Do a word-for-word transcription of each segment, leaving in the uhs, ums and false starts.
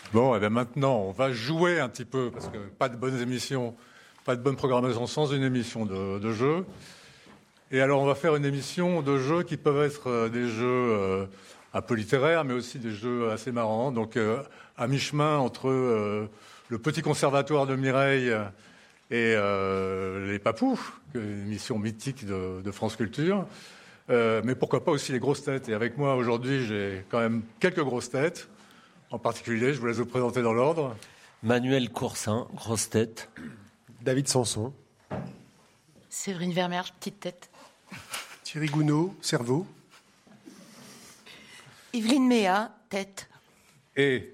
Bon, et bien maintenant, on va jouer un petit peu, parce que pas de bonnes émissions, pas de bonne programmation sans une émission de, de jeu. Et alors, on va faire une émission de jeux qui peuvent être des jeux euh, un peu littéraires, mais aussi des jeux assez marrants. Donc, euh, à mi-chemin entre euh, le petit conservatoire de Mireille et euh, les Papous, une émission mythique de, de France Culture. Euh, mais pourquoi pas aussi les grosses têtes. Et avec moi, aujourd'hui, j'ai quand même quelques grosses têtes. En particulier, je vous laisse vous présenter dans l'ordre. Manuel Coursin, grosse tête. David Sanson. Séverine Vermeersch, petite tête. Thierry Gounod, cerveau. Yveline Méa, tête. Et,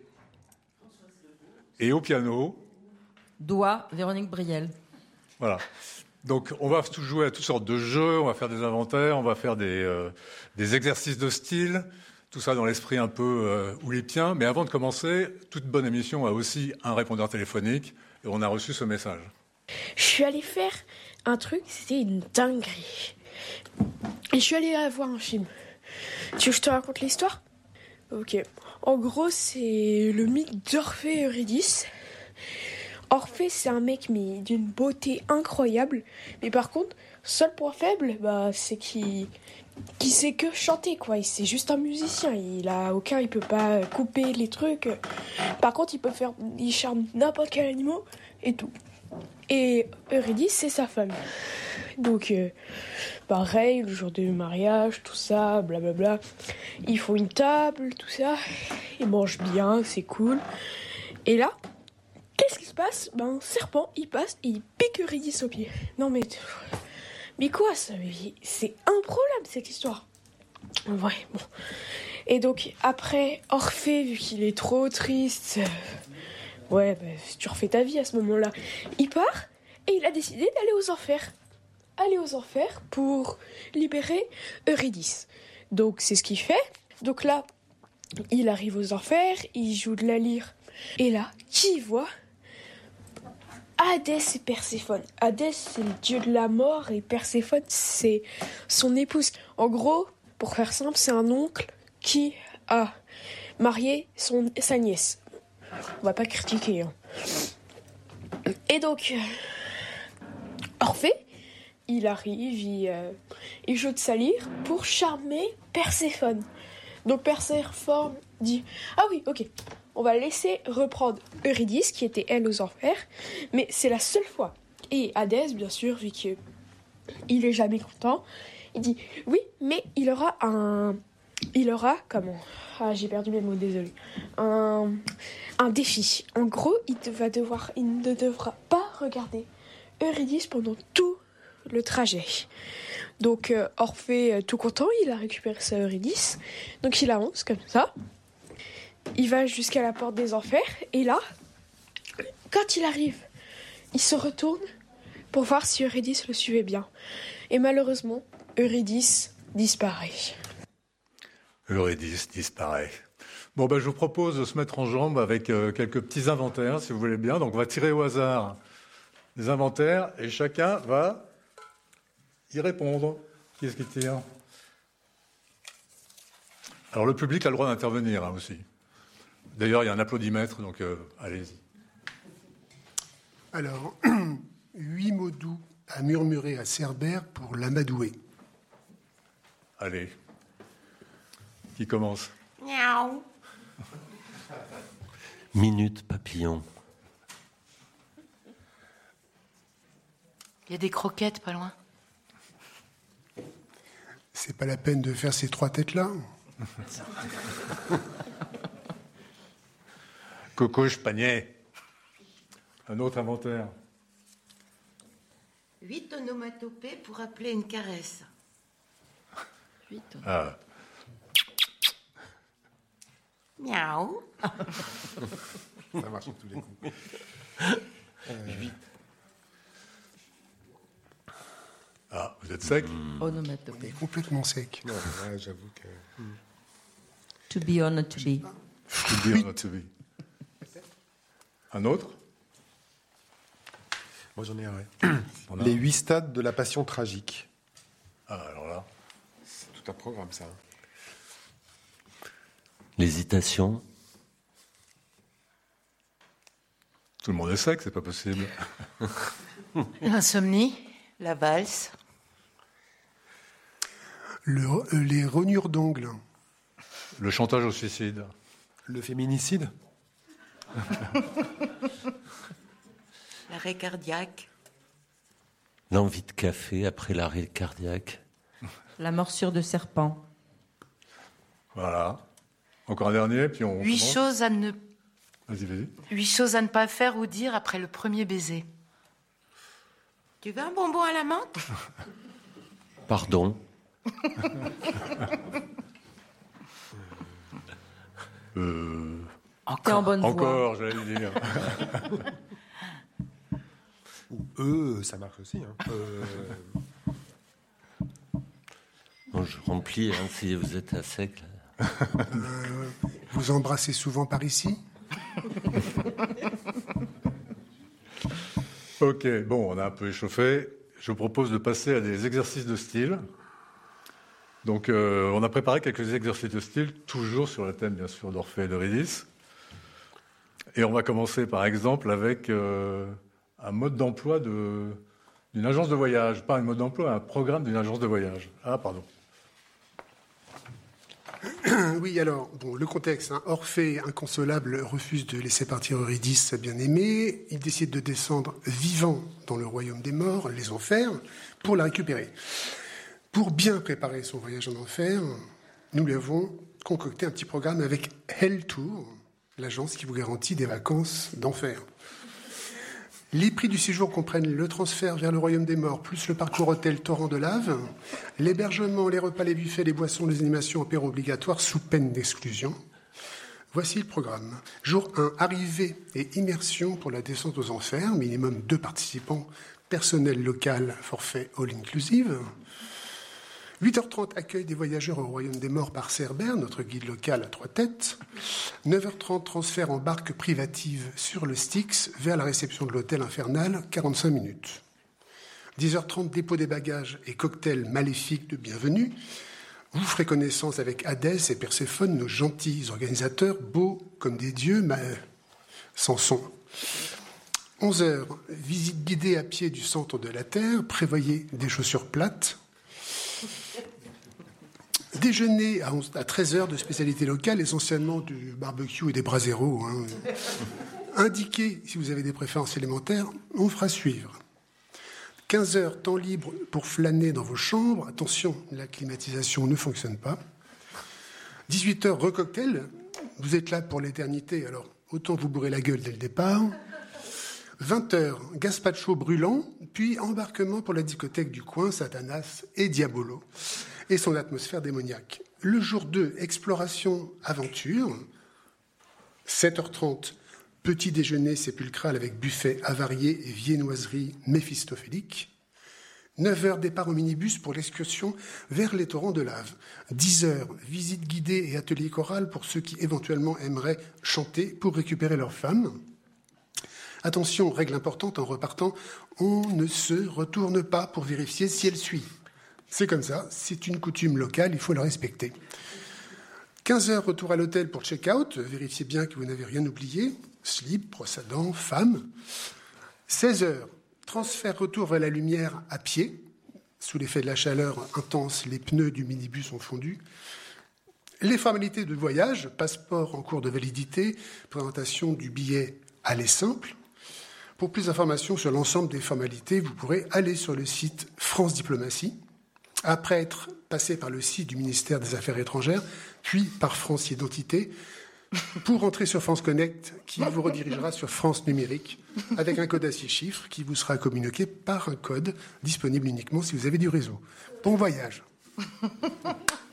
et au piano. Doigt, Véronique Briel. Voilà. Donc, on va tout jouer à toutes sortes de jeux, on va faire des inventaires, on va faire des, euh, des exercices de style. Tout ça dans l'esprit un peu euh, oulipien. Mais avant de commencer, toute bonne émission a aussi un répondeur téléphonique. Et on a reçu ce message. Je suis allée faire un truc, c'était une dinguerie. Et je suis allée voir un film. Tu veux que je te raconte l'histoire ? Ok. En gros, c'est le mythe d'Orphée et Eurydice. Orphée, c'est un mec mais d'une beauté incroyable. Mais par contre, seul point faible, bah, c'est qu'il... qui sait que chanter, quoi. C'est juste un musicien. Il a aucun, il peut pas couper les trucs. Par contre, il peut faire, il charme n'importe quel animal et tout. Et Eurydice, c'est sa femme. Donc, euh, pareil, le jour du mariage, tout ça, blablabla. Ils font une table, tout ça. Ils mangent bien, c'est cool. Et là, qu'est-ce qui se passe ? Ben, un serpent, il passe et il pique Eurydice au pied. Non mais... Mais quoi, ça, c'est un problème, cette histoire. Ouais, bon. Et donc, après, Orphée, vu qu'il est trop triste... Euh, ouais, bah, tu refais ta vie à ce moment-là. Il part, et il a décidé d'aller aux enfers. Aller aux enfers pour libérer Eurydice. Donc, c'est ce qu'il fait. Donc là, il arrive aux enfers, il joue de la lyre. Et là, qui voit ? Hadès et Perséphone. Hadès, c'est le dieu de la mort et Perséphone, c'est son épouse. En gros, pour faire simple, c'est un oncle qui a marié son, sa nièce. On va pas critiquer. Hein. Et donc, Orphée, il arrive, il, euh, il joue de sa lyre pour charmer Perséphone. Donc Perséphone dit « Ah oui, ok. » On va laisser reprendre Eurydice, qui était elle aux enfers, mais c'est la seule fois. Et Hadès, bien sûr, vu qu'il est jamais content, il dit oui, mais il aura un, il aura comment ? Ah, j'ai perdu mes mots, désolé. Un, un défi. En gros, il va devoir, il ne devra pas regarder Eurydice pendant tout le trajet. Donc euh, Orphée, euh, tout content, il a récupéré sa Eurydice, donc il avance comme ça. Il va jusqu'à la porte des enfers, et là, quand il arrive, il se retourne pour voir si Eurydice le suivait bien. Et malheureusement, Eurydice disparaît. Eurydice disparaît. Bon, ben, je vous propose de se mettre en jambe avec euh, quelques petits inventaires, si vous voulez bien. Donc, on va tirer au hasard des inventaires, et chacun va y répondre. Qui est-ce qui tire ? Alors, le public a le droit d'intervenir, hein, aussi. D'ailleurs, il y a un applaudimètre, donc euh, allez-y. Alors, huit mots doux à murmurer à Cerbère pour l'amadouer. Allez. Qui commence ? Miaou. Minute papillon. Il y a des croquettes pas loin. C'est pas la peine de faire ces trois têtes-là. Coco, panier. Un autre inventaire. Huit onomatopées pour appeler une caresse. Huit. Ah. Miaou. Ça marche sur tous les coups. Euh... Ah, vous êtes sec ? On Onomatopée. est complètement sec. Non, là, j'avoue que... To be or not to be. To be or not to be. Un autre ? Moi, j'en ai un, ouais. On a Les un. huit stades de la passion tragique. Ah, alors là. C'est tout un programme, ça. L'hésitation. Tout le monde est sec, c'est pas possible. L'insomnie, la valse. Le, euh, les rognures d'ongles. Le chantage au suicide. Le féminicide. L'arrêt cardiaque. L'envie de café après l'arrêt cardiaque. La morsure de serpent. Voilà. Encore un dernier, puis on Huit commence. choses à ne... Vas-y, vas-y. Huit choses à ne pas faire ou dire après le premier baiser. Tu veux un bonbon à la menthe? Pardon. Euh, T'es en bonne voie. encore, j'allais le dire. Ou eux, ça marche aussi. Hein. Euh, Bon, je remplis, hein, si vous êtes à sec. Là. Euh, vous embrassez souvent par ici? Ok, bon, on a un peu échauffé. Je vous propose de passer à des exercices de style. Donc, euh, on a préparé quelques exercices de style, toujours sur le thème, bien sûr, d'Orphée et d'Eurydice. Et on va commencer, par exemple, avec euh, un mode d'emploi de, d'une agence de voyage. Pas un mode d'emploi, un programme d'une agence de voyage. Ah, pardon. Oui, alors, bon, le contexte, hein, Orphée, inconsolable, refuse de laisser partir Eurydice, sa bien-aimée. Il décide de descendre vivant dans le royaume des morts, les enfers, pour la récupérer. Pour bien préparer son voyage en enfer, nous lui avons concocté un petit programme avec Hell Tour, l'agence qui vous garantit des vacances d'enfer. Les prix du séjour comprennent le transfert vers le royaume des morts, plus le parcours hôtel Torrent de Lave, l'hébergement, les repas, les buffets, les boissons, les animations apéro obligatoires sous peine d'exclusion. Voici le programme. Jour un, arrivée et immersion pour la descente aux enfers, minimum deux participants, personnel local, forfait all-inclusive. huit heures trente, accueil des voyageurs au royaume des morts par Cerbère, notre guide local à trois têtes. neuf heures trente, transfert en barque privative sur le Styx vers la réception de l'hôtel infernal, quarante-cinq minutes. dix heures trente, dépôt des bagages et cocktail maléfique de bienvenue. Vous ferez connaissance avec Hadès et Perséphone, nos gentils organisateurs, beaux comme des dieux, mais sans son. onze heures, visite guidée à pied du centre de la Terre, prévoyez des chaussures plates. Déjeuner à, onze, à treize heures de spécialité locale, essentiellement du barbecue et des braseros. Hein. Indiquez si vous avez des préférences élémentaires, on fera suivre. quinze heures, temps libre pour flâner dans vos chambres. Attention, la climatisation ne fonctionne pas. dix-huit heures, recocktail. Vous êtes là pour l'éternité, alors autant vous bourrer la gueule dès le départ. vingt heures, gazpacho brûlant, puis embarquement pour la discothèque du coin, Satanas et Diabolo, et son atmosphère démoniaque. Le jour deux, exploration, aventure. sept heures trente, petit déjeuner sépulcral avec buffet avarié et viennoiserie méphistophélique. neuf heures, départ au minibus pour l'excursion vers les torrents de lave. dix heures, visite guidée et atelier choral pour ceux qui éventuellement aimeraient chanter pour récupérer leurs femmes. Attention, règle importante, en repartant, on ne se retourne pas pour vérifier si elle suit. C'est comme ça, c'est une coutume locale, il faut la respecter. quinze heures, retour à l'hôtel pour check-out, vérifiez bien que vous n'avez rien oublié, slip, brosse à dents, femme. seize heures, transfert retour vers la lumière à pied. Sous l'effet de la chaleur intense, les pneus du minibus ont fondu. Les formalités de voyage, passeport en cours de validité, présentation du billet aller simple. Pour plus d'informations sur l'ensemble des formalités, vous pourrez aller sur le site France Diplomatie, après être passé par le site du ministère des Affaires étrangères, puis par France Identité, pour entrer sur France Connect, qui vous redirigera sur France Numérique, avec un code à six chiffres qui vous sera communiqué par un code disponible uniquement si vous avez du réseau. Bon voyage.